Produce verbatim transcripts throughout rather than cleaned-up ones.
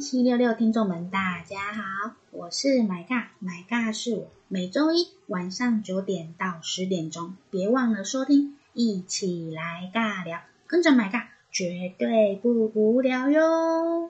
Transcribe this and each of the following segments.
七六六听众们大家好，我是买尬，买尬是我，每周一晚上九点到十点钟，别忘了收听，一起来尬聊，跟着买尬绝对不无聊哟。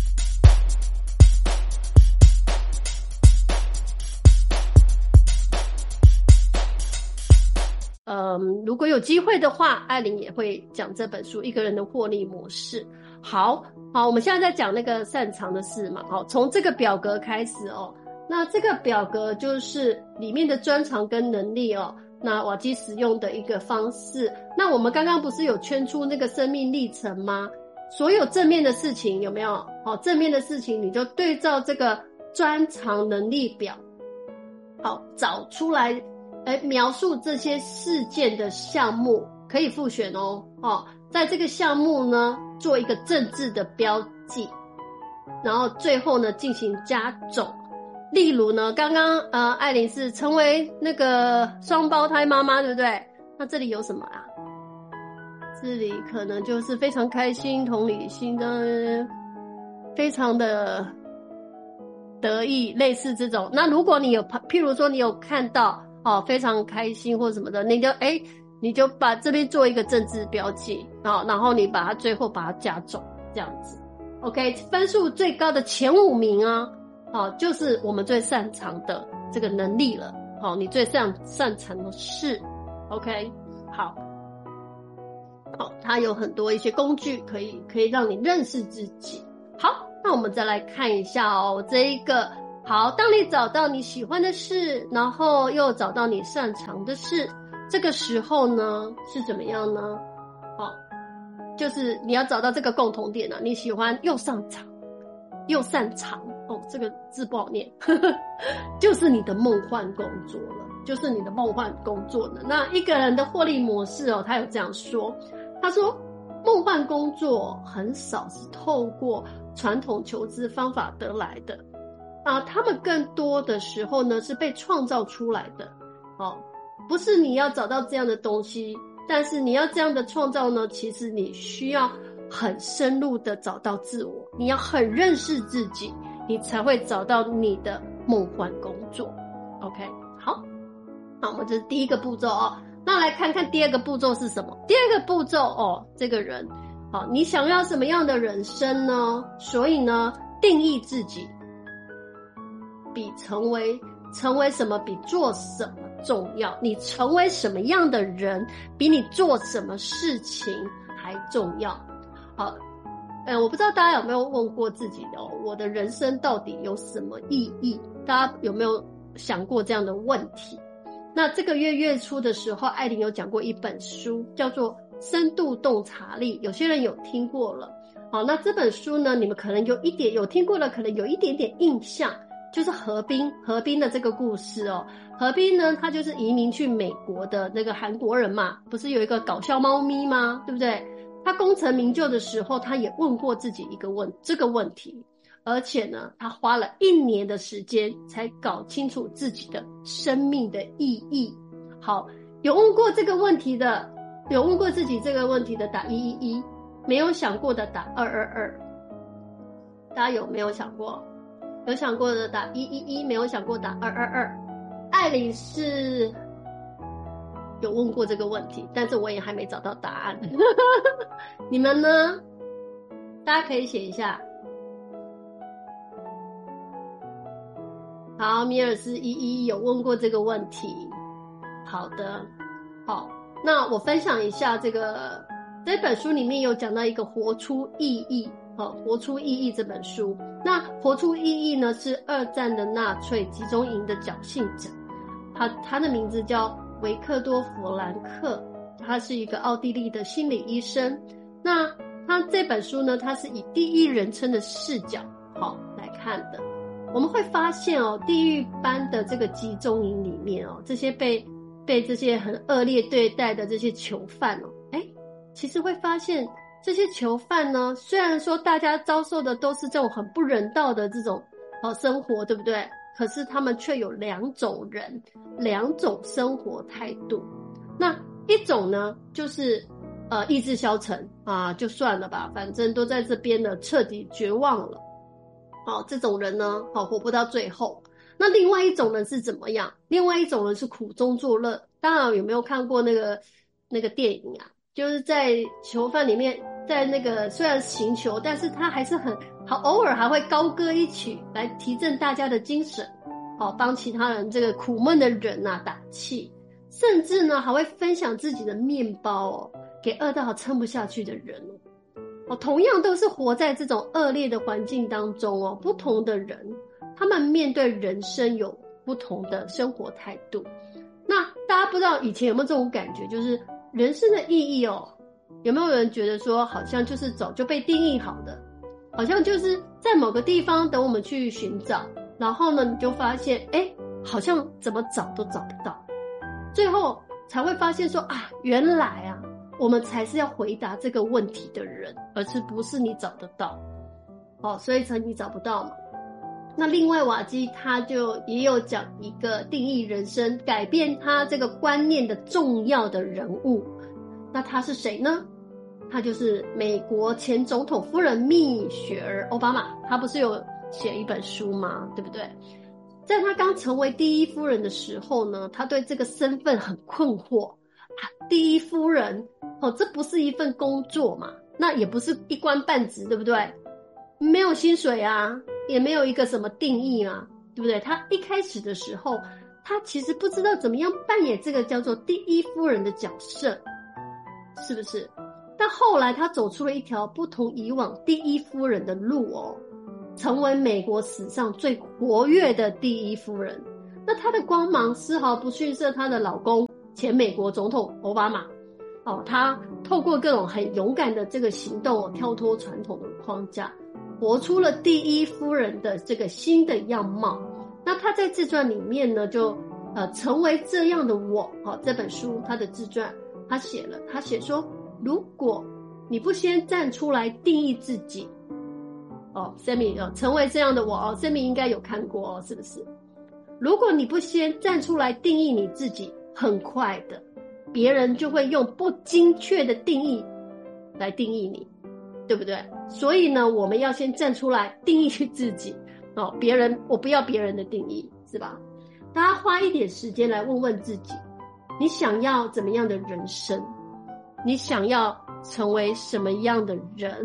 嗯，如果有机会的话，艾琳也会讲这本书《一个人的获利模式》。好好，我们现在在讲那个擅长的事嘛，好，从这个表格开始哦。那这个表格就是里面的专长跟能力哦，那瓦基使用的一个方式。那我们刚刚不是有圈出那个生命历程吗？所有正面的事情有没有？好，正面的事情你就对照这个专长能力表，好，找出来。哎，描述这些事件的项目可以复选哦。哦，在这个项目呢，做一个正字的标记，然后最后呢进行加总。例如呢，刚刚呃，艾琳是成为那个双胞胎妈妈，对不对？那这里有什么啊？这里可能就是非常开心、同理心的，非常的得意，类似这种。那如果你有，譬如说你有看到。哦，非常开心或什么的，你就哎，你就把这边做一个正字标记啊，然后你把它最后把它加总，这样子 ，OK， 分数最高的前五名啊，好，就是我们最擅长的这个能力了，好，你最擅擅长的事 ，OK， 好，好，它有很多一些工具可以可以让你认识自己。好，那我们再来看一下哦，这一个。好，当你找到你喜欢的事，然后又找到你擅长的事，这个时候呢是怎么样呢？好，就是你要找到这个共同点啊，你喜欢又擅长又擅长哦，这个字不好念，呵呵，就是你的梦幻工作了，就是你的梦幻工作了。那一个人的获利模式哦，他有这样说，他说梦幻工作很少是透过传统求职方法得来的。啊，他们更多的时候呢是被创造出来的，哦，不是你要找到这样的东西，但是你要这样的创造呢，其实你需要很深入的找到自我，你要很认识自己，你才会找到你的梦幻工作。OK， 好，那我们这是第一个步骤哦。那来看看第二个步骤是什么？第二个步骤哦，这个人，好，你想要什么样的人生呢？所以呢，定义自己。比成为成为什么比做什么重要，你成为什么样的人比你做什么事情还重要。好，呃，我不知道大家有没有问过自己的哦，我的人生到底有什么意义？大家有没有想过这样的问题？那这个月月初的时候，艾琳有讲过一本书，叫做《深度洞察力》，有些人有听过了。好，那这本书呢，你们可能有一点有听过了，可能有一点点印象。就是何冰，何冰的这个故事哦。何冰呢，他就是移民去美国的那个韩国人嘛，不是有一个搞笑猫咪吗？对不对？他功成名就的时候，他也问过自己一个问这个问题，而且呢，他花了一年的时间才搞清楚自己的生命的意义。好，有问过这个问题的，有问过自己这个问题的打一一一，没有想过的打二二二。大家有没有想过？有想过的打一一一，没有想过打二二二。艾琳是有问过这个问题，但是我也还没找到答案。你们呢？大家可以写一下。好，米尔斯一一有问过这个问题。好的，好，那我分享一下这个这本书里面有讲到一个活出意义。好，活出意义这本书，那活出意义呢是二战的纳粹集中营的侥幸者，他他的名字叫维克多·弗兰克，他是一个奥地利的心理医生。那他这本书呢，他是以第一人称的视角好来看的。我们会发现哦，地狱般的这个集中营里面哦，这些被被这些很恶劣对待的这些囚犯哦，哎，其实会发现。这些囚犯呢，虽然说大家遭受的都是这种很不人道的这种呃生活，对不对？可是他们却有两种人，两种生活态度。那一种呢，就是呃意志消沉啊，就算了吧，反正都在这边了，彻底绝望了。 哦，这种人呢，哦，活不到最后。那另外一种人是怎么样？另外一种人是苦中作乐。当然有没有看过那个那个电影啊？就是在囚犯里面，在那个虽然刑求，但是他还是很好，偶尔还会高歌一曲来提振大家的精神，哦，帮其他人这个苦闷的人啊打气，甚至呢还会分享自己的面包哦，给饿到撑不下去的人哦。哦，同样都是活在这种恶劣的环境当中哦，不同的人，他们面对人生有不同的生活态度。那大家不知道以前有没有这种感觉，就是人生的意义哦，有没有人觉得说好像就是早就被定义好的，好像就是在某个地方等我们去寻找，然后呢你就发现诶好像怎么找都找不到，最后才会发现说啊，原来啊我们才是要回答这个问题的人，而是不是你找得到哦，所以才你找不到嘛。那另外瓦基他就也有讲一个定义人生改变他这个观念的重要的人物，那他是谁呢？他就是美国前总统夫人蜜雪儿奥巴马，他不是有写一本书吗？对不对？在他刚成为第一夫人的时候呢，他对这个身份很困惑啊，第一夫人哦，这不是一份工作嘛，那也不是一官半职，对不对？没有薪水啊，也没有一个什么定义啊，对不对？他一开始的时候，他其实不知道怎么样扮演这个叫做第一夫人的角色，是不是？但后来他走出了一条不同以往第一夫人的路哦，成为美国史上最活跃的第一夫人。那她的光芒丝毫不逊色她的老公前美国总统奥巴马哦，她透过各种很勇敢的这个行动哦，跳脱传统的框架，活出了第一夫人的这个新的样貌。那她在自传里面呢，就呃成为这样的我哦，这本书她的自传，她写了，她写说，如果你不先站出来定义自己。哦 ，Sammy 哦，成为这样的我哦 ，Sammy 应该有看过哦，是不是？如果你不先站出来定义你自己，很快的，别人就会用不精确的定义来定义你，对不对？所以呢，我们要先站出来定义自己哦，别人我不要别人的定义，是吧？大家花一点时间来问问自己，你想要怎么样的人生？你想要成为什么样的人？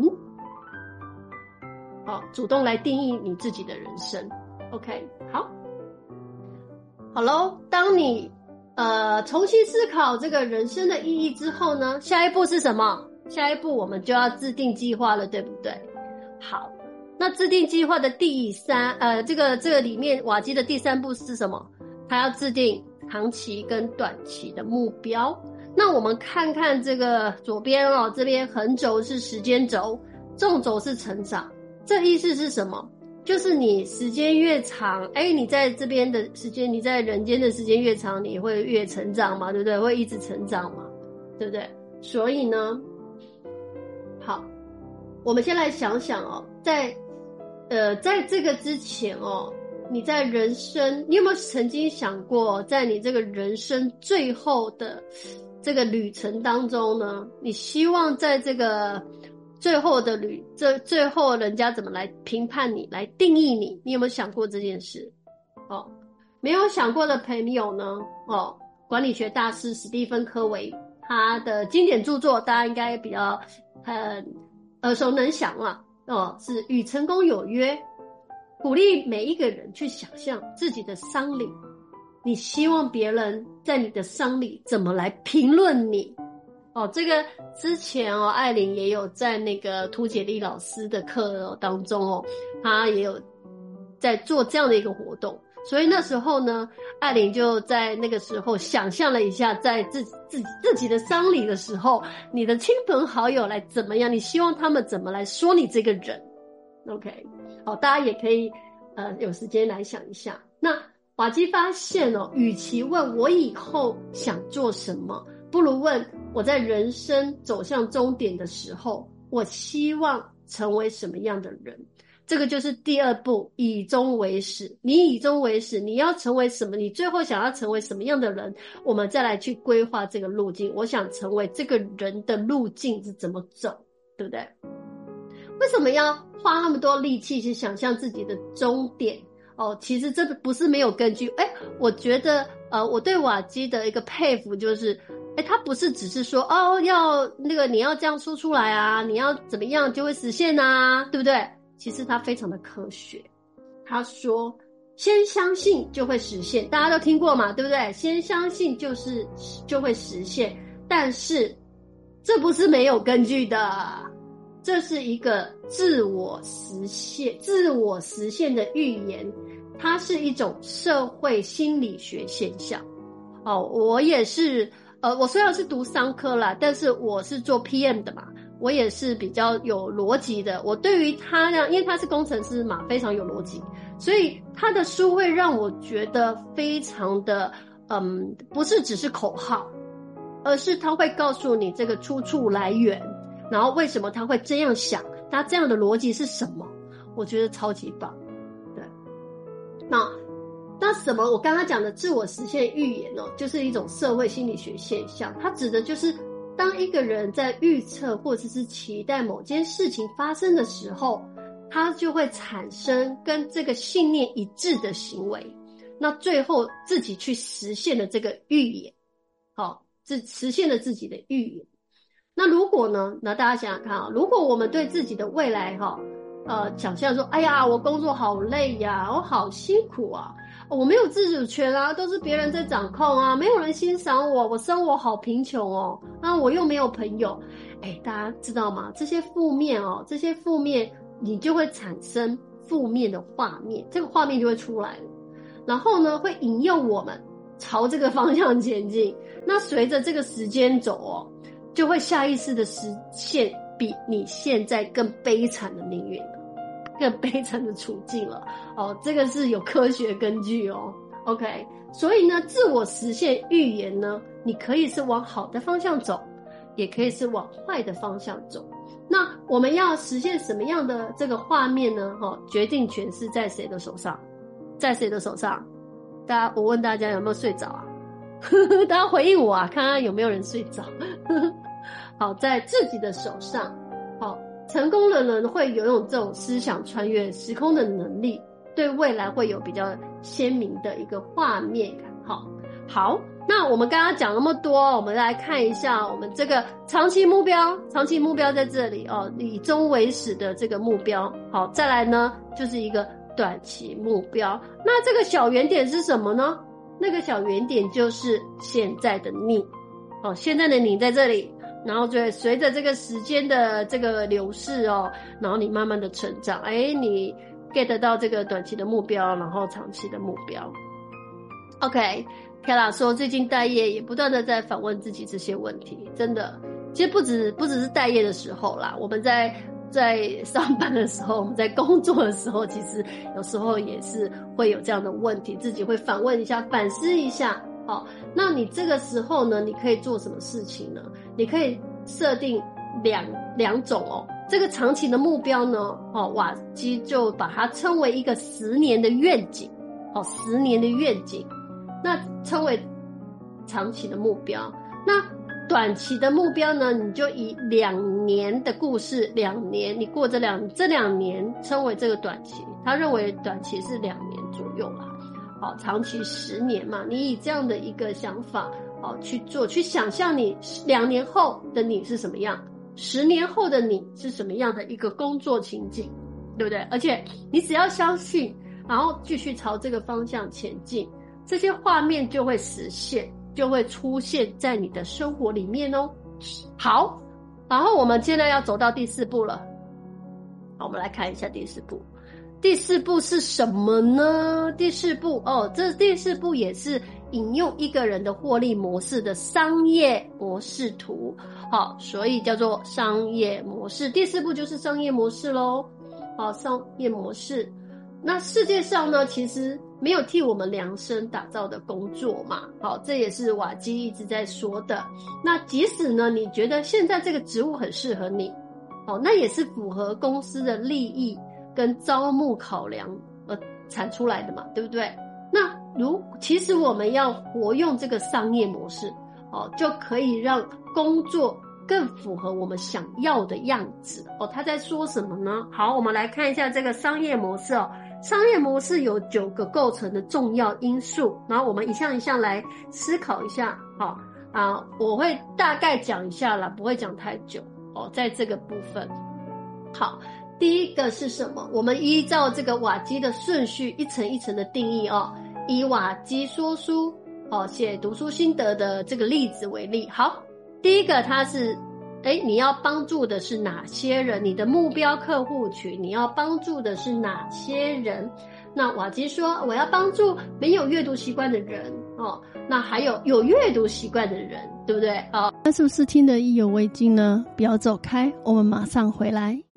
哦，主动来定义你自己的人生。OK， 好，好咯，当你呃重新思考这个人生的意义之后呢，下一步是什么？下一步我们就要制定计划了，对不对？好，那制定计划的第三呃这个这个里面瓦基的第三步是什么？他要制定长期跟短期的目标。那我们看看这个左边哦，这边横轴是时间轴，纵轴是成长。这意思是什么？就是你时间越长，哎，你在这边的时间，你在人间的时间越长，你会越成长嘛，对不对？会一直成长嘛，对不对？所以呢，好，我们先来想想哦，在呃，在这个之前哦，你在人生，你有没有曾经想过，在你这个人生最后的这个旅程当中呢，你希望在这个最后的旅，这最后人家怎么来评判你，来定义你？你有没有想过这件事？哦，没有想过的朋友呢？哦，管理学大师史蒂芬·科维他的经典著作，大家应该比较很耳熟能详了。哦，是《与成功有约》，鼓励每一个人去想象自己的丧礼，你希望别人在你的丧礼怎么来评论你？哦，这个之前哦，艾琳也有在那个涂解丽老师的课当中哦，她也有在做这样的一个活动，所以那时候呢，艾琳就在那个时候想象了一下，在自己自己自己的丧礼的时候，你的亲朋好友来怎么样？你希望他们怎么来说你这个人 ？OK， 好，大家也可以呃有时间来想一下。那瓦基发现哦，与其问我以后想做什么，不如问我在人生走向终点的时候，我希望成为什么样的人。这个就是第二步，以终为始。你以终为始，你要成为什么？你最后想要成为什么样的人？我们再来去规划这个路径。我想成为这个人的路径是怎么走，对不对？ 为什么要花那么多力气去想象自己的终点？哦，其实这不是没有根据。哎，我觉得，呃，我对瓦基的一个佩服就是，哎，他不是只是说，哦，要那个你要这样说出来啊，你要怎么样就会实现啊，对不对？其实他非常的科学。他说，先相信就会实现，大家都听过嘛，对不对？先相信就是就会实现，但是这不是没有根据的。这是一个自我实现、自我实现的预言，它是一种社会心理学现象。哦，我也是，呃，我虽然是读商科啦，但是我是做 P M 的嘛，我也是比较有逻辑的。我对于他呢，因为他是工程师嘛，非常有逻辑，所以他的书会让我觉得非常的，嗯，不是只是口号，而是他会告诉你这个出处来源。然后为什么他会这样想？他这样的逻辑是什么？我觉得超级棒。对，那那什么？我刚刚讲的自我实现预言哦，就是一种社会心理学现象。它指的就是当一个人在预测或者是期待某件事情发生的时候，他就会产生跟这个信念一致的行为。那最后自己去实现了这个预言，好，自实现了自己的预言。那如果呢？那大家想想看啊，如果我们对自己的未来哈，呃，想象说，哎呀，我工作好累呀，我好辛苦啊，我没有自主权啊，都是别人在掌控啊，没有人欣赏我，我生活好贫穷哦，那我又没有朋友，哎，大家知道吗？这些负面哦，这些负面，你就会产生负面的画面，这个画面就会出来了，然后呢，会引诱我们朝这个方向前进。那随着这个时间走哦，就会下意识的实现比你现在更悲惨的命运了，更悲惨的处境了。哦，这个是有科学根据哦。OK， 所以呢，自我实现预言呢，你可以是往好的方向走，也可以是往坏的方向走。那我们要实现什么样的这个画面呢？哦，决定权是在谁的手上？在谁的手上？大家，我问大家有没有睡着啊？大家回应我啊，看看有没有人睡着。好，在自己的手上。好，成功的人会拥有这种思想穿越时空的能力，对未来会有比较鲜明的一个画面感。好，好，那我们刚刚讲那么多，我们来看一下我们这个长期目标。长期目标在这里哦，以终为始的这个目标。好，再来呢，就是一个短期目标。那这个小圆点是什么呢？那个小圆点就是现在的你。哦，现在的你在这里。然后就随着这个时间的这个流逝哦，然后你慢慢的成长，哎，你 get 到这个短期的目标，然后长期的目标。OK， Kela 说最近待业也不断的在反问自己这些问题，真的，其实不止不只是待业的时候啦，我们在在上班的时候，我们在工作的时候，其实有时候也是会有这样的问题，自己会反问一下，反思一下。好，那你这个时候呢，你可以做什么事情呢？你可以设定两两种哦。这个长期的目标呢，哦，瓦基就把它称为一个十年的愿景，哦，十年的愿景，那称为长期的目标。那短期的目标呢，你就以两年的故事，两年你过这两这两年称为这个短期。他认为短期是两年左右啦。好，长期十年嘛，你以这样的一个想法，好去做，去想象你两年后的你是什么样，十年后的你是什么样的一个工作情景，对不对？而且你只要相信，然后继续朝这个方向前进，这些画面就会实现，就会出现在你的生活里面哦。好，然后我们现在要走到第四步了。好，我们来看一下第四步。第四步是什么呢？第四步哦，这第四步也是引用一个人的获利模式的商业模式图。好，所以叫做商业模式。第四步就是商业模式咯。好，商业模式。那世界上呢，其实没有替我们量身打造的工作嘛。好，这也是瓦基一直在说的。那即使呢，你觉得现在这个职务很适合你，好，那也是符合公司的利益跟招募考量而产出来的嘛，对不对？那如其实我们要活用这个商业模式，哦，就可以让工作更符合我们想要的样子哦。他在说什么呢？好，我们来看一下这个商业模式哦。商业模式有九个构成的重要因素，然后我们一项一项来思考一下。好啊，我会大概讲一下啦，不会讲太久哦，在这个部分。好，第一个是什么？我们依照这个瓦基的顺序一层一层的定义哦。以瓦基说书哦，写读书心得的这个例子为例。好，第一个它是诶，你要帮助的是哪些人？你的目标客户群，你要帮助的是哪些人？那瓦基说，我要帮助没有阅读习惯的人哦。那还有有阅读习惯的人，对不对？哦， 那是不是听得意犹未尽呢？不要走开，我们马上回来。